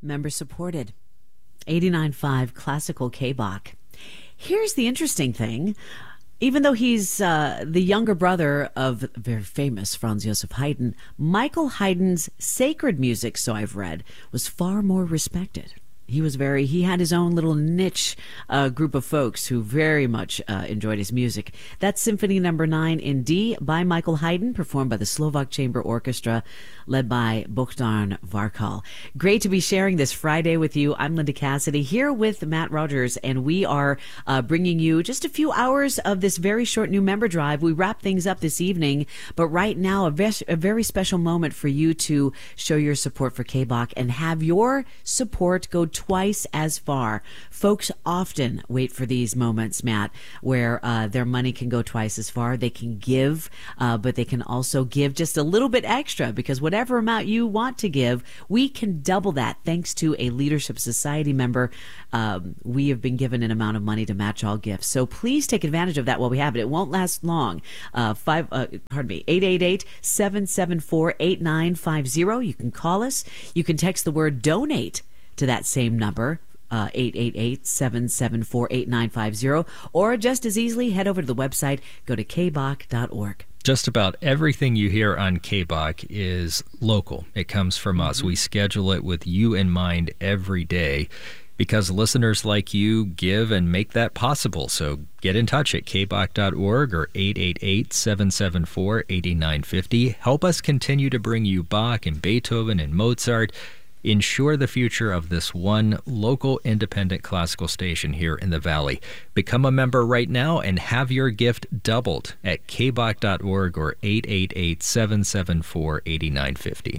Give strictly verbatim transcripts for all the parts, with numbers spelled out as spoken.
member supported. eighty-nine point five Classical K-Bach. Here's the interesting thing. Even though he's uh, the younger brother of very famous Franz Joseph Haydn, Michael Haydn's sacred music, so I've read, was far more respected. He was very, he had his own little niche uh, group of folks who very much uh, enjoyed his music. That's Symphony Number nine in D by Michael Haydn, performed by the Slovak Chamber Orchestra, led by Bohdan Varkal. Great to be sharing this Friday with you. I'm Linda Cassidy here with Matt Rogers, and we are uh, bringing you just a few hours of this very short new member drive. We wrap things up this evening, but right now, a, ves- a very special moment for you to show your support for K-Bach and have your support go twice as far. Folks often wait for these moments, Matt, where uh, their money can go twice as far. They can give, uh, but they can also give just a little bit extra, because whatever amount you want to give, we can double that thanks to a Leadership Society member. Um, we have been given an amount of money to match all gifts. So please take advantage of that while we have it. It won't last long. Uh, five, uh, pardon me, eight eight eight, seven seven four, eight nine five zero. You can call us. You can text the word donate to that same number, uh, eight eight eight, seven seven four, eight nine five zero, or just as easily, head over to the website, go to k bach dot org. Just about everything you hear on K-Bach is local. It comes from us. We schedule it with you in mind every day, because listeners like you give and make that possible. So get in touch at k bach dot org or eight eight eight, seven seven four, eight nine five zero. Help us continue to bring you Bach and Beethoven and Mozart. Ensure the future of this one local independent classical station here in the Valley. Become a member right now and have your gift doubled at k bach dot org or eight eight eight, seven seven four, eight nine five zero.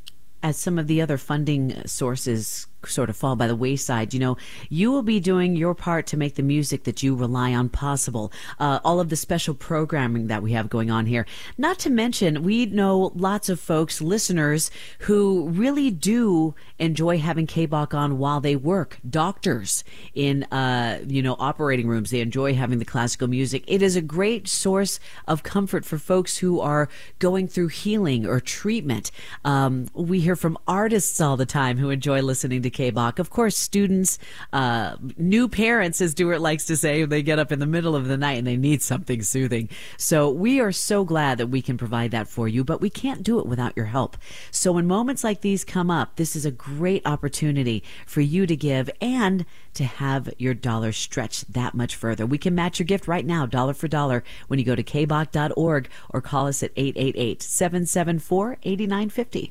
As some of the other funding sources sort of fall by the wayside, you know, you will be doing your part to make the music that you rely on possible. Uh, all of the special programming that we have going on here. Not to mention, we know lots of folks, listeners, who really do enjoy having K-Bach on while they work. Doctors in, uh, you know, operating rooms, they enjoy having the classical music. It is a great source of comfort for folks who are going through healing or treatment. Um, we hear from artists all the time who enjoy listening to K-Bach. Of course, students, uh, new parents, as Stuart likes to say, they get up in the middle of the night and they need something soothing. So we are so glad that we can provide that for you, but we can't do it without your help. So when moments like these come up, this is a great opportunity for you to give and to have your dollar stretch that much further. We can match your gift right now, dollar for dollar, when you go to k bach dot org or call us at eight eight eight, seven seven four, eight nine five zero.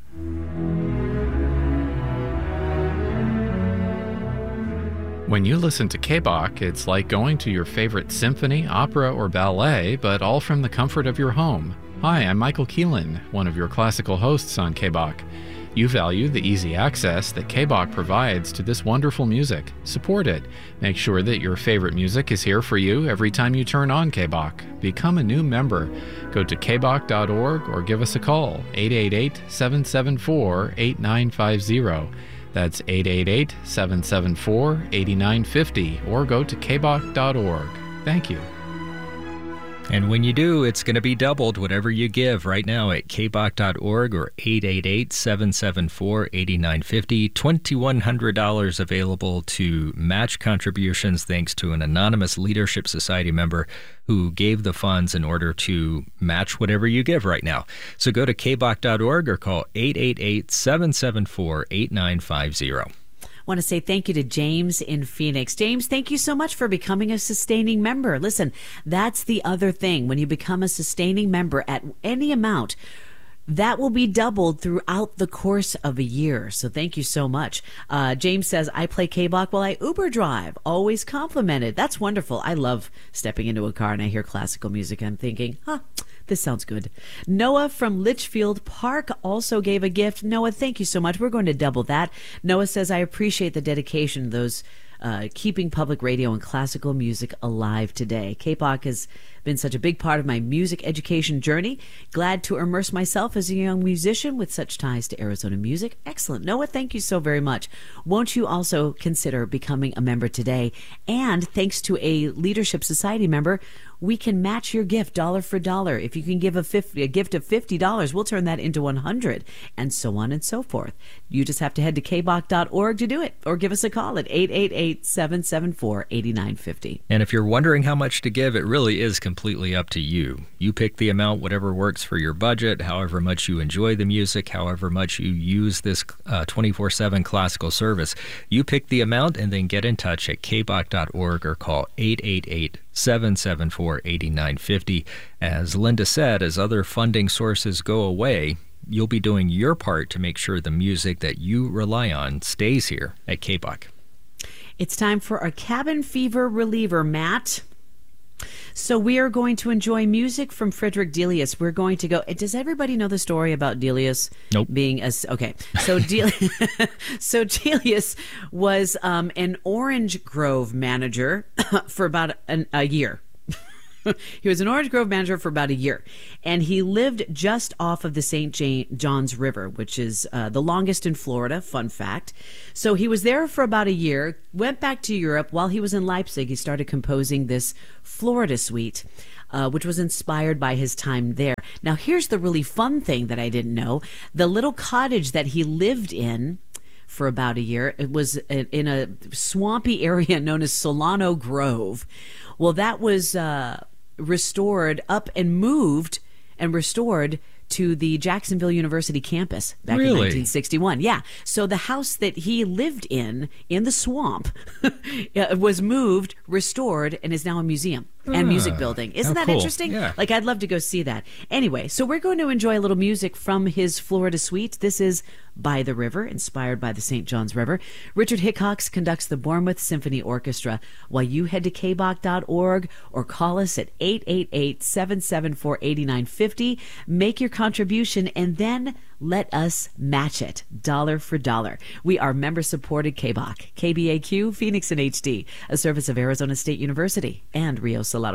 When you listen to K-Bach, it's like going to your favorite symphony, opera, or ballet, but all from the comfort of your home. Hi, I'm Michael Keelan, one of your classical hosts on K-Bach. You value the easy access that K-Bach provides to this wonderful music. Support it. Make sure that your favorite music is here for you every time you turn on K-Bach. Become a new member. Go to k bach dot org or give us a call, eight eight eight, seven seven four, eight nine five zero. That's eight eight eight, seven seven four, eight nine five zero, or go to k bach dot org. Thank you. And when you do, it's going to be doubled, whatever you give right now at k bach dot org or eight eight eight, seven seven four, eight nine five zero. two thousand one hundred dollars available to match contributions thanks to an anonymous Leadership Society member who gave the funds in order to match whatever you give right now. So go to k bach dot org or call eight eight eight, seven seven four, eight nine five zero. I want to say thank you to James in Phoenix. James, thank you so much for becoming a sustaining member. Listen, that's the other thing. When you become a sustaining member at any amount, that will be doubled throughout the course of a year. So thank you so much. Uh, James says, I play K-Bach while I Uber drive. Always complimented. That's wonderful. I love stepping into a car and I hear classical music. I'm thinking, huh, this sounds good. Noah from Litchfield Park also gave a gift. Noah, thank you so much. We're going to double that. Noah says, I appreciate the dedication of those uh, keeping public radio and classical music alive today. K-Bach has been such a big part of my music education journey. Glad to immerse myself as a young musician with such ties to Arizona music. Excellent. Noah, thank you so very much. Won't you also consider becoming a member today? And thanks to a Leadership Society member, we can match your gift dollar for dollar. If you can give a, fifty, a gift of fifty dollars, we'll turn that into one hundred dollars, and so on and so forth. You just have to head to k b o c dot org to do it, or give us a call at eight eight eight, seven seven four, eight nine five zero. And if you're wondering how much to give, it really is completely up to you. You pick the amount, whatever works for your budget, however much you enjoy the music, however much you use this uh, twenty-four seven classical service. You pick the amount and then get in touch at k b o c dot org or call eight eight eight, seven seven four, eight nine five zero. As Linda said, as other funding sources go away, you'll be doing your part to make sure the music that you rely on stays here at K B O C. It's time for our cabin fever reliever, Matt. So we are going to enjoy music from Frederick Delius. We're going to go. Does everybody know the story about Delius? Nope. Being a okay. So Delius, so Delius was um, an orange grove manager for about an, a year. He was an Orange Grove manager for about a year, and he lived just off of the Saint Johns River, which is uh, the longest in Florida, fun fact. So he was there for about a year, went back to Europe. While he was in Leipzig, he started composing this Florida suite, uh, which was inspired by his time there. Now, here's the really fun thing that I didn't know. The little cottage that he lived in for about a year, it was in a swampy area known as Solano Grove. Well, that was uh, restored up and moved and restored to the Jacksonville University campus back Really? in nineteen sixty-one. Yeah. So the house that he lived in, in the swamp, was moved, restored, and is now a museum and music building. Isn't how that cool. interesting? Yeah. Like, I'd love to go see that. Anyway, so we're going to enjoy a little music from his Florida suite. This is By the River, inspired by the Saint Johns River. Richard Hickox conducts the Bournemouth Symphony Orchestra, while you head to k b o c dot org or call us at eight eight eight, seven seven four, eight nine five zero. Make your contribution and then let us match it dollar for dollar. We are member-supported K B O C, K B A Q, Phoenix in H D, a service of Arizona State University and Rio Salado